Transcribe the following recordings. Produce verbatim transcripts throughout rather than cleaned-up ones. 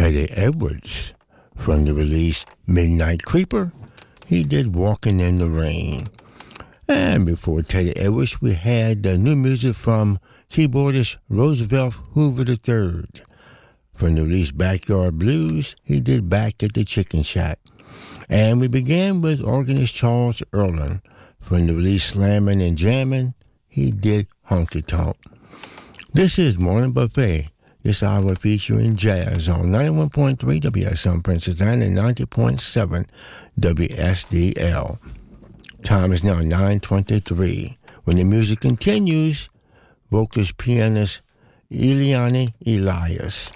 Teddy Edwards. From the release Midnight Creeper, he did Walking in the Rain. And before Teddy Edwards, we had the new music from keyboardist Roosevelt Hoover the third. From the release Backyard Blues, he did Back at the Chicken Shack. And we began with organist Charles Earland. From the release Slammin' and Jammin', he did Honky Tonk. This is Morning Buffet. This hour featuring jazz on ninety-one point three W S M Princess Anne and ninety point seven W S D L. Time is now nine twenty-three. When the music continues, vocalist pianist Eliane Elias.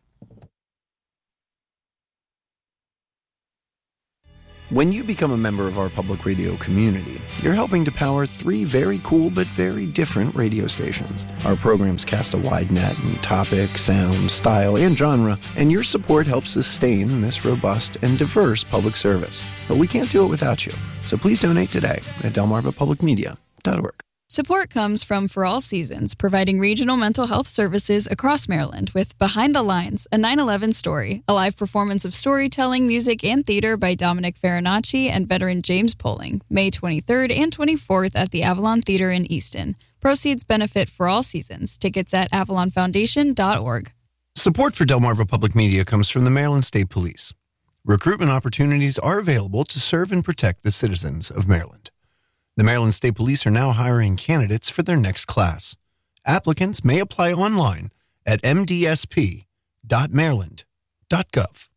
When you become a member of our public radio community, you're helping to power three very cool but very different radio stations. Our programs cast a wide net in topic, sound, style, and genre, and your support helps sustain this robust and diverse public service. But we can't do it without you, so please donate today at delmarva public media dot org. Support comes from For All Seasons, providing regional mental health services across Maryland with Behind the Lines, a nine eleven story, a live performance of storytelling, music, and theater by Dominic Farinacci and veteran James Poling, May twenty-third and twenty-fourth at the Avalon Theater in Easton. Proceeds benefit For All Seasons. Tickets at avalon foundation dot org. Support for Delmarva Public Media comes from the Maryland State Police. Recruitment opportunities are available to serve and protect the citizens of Maryland. The Maryland State Police are now hiring candidates for their next class. Applicants may apply online at m d s p dot maryland dot gov.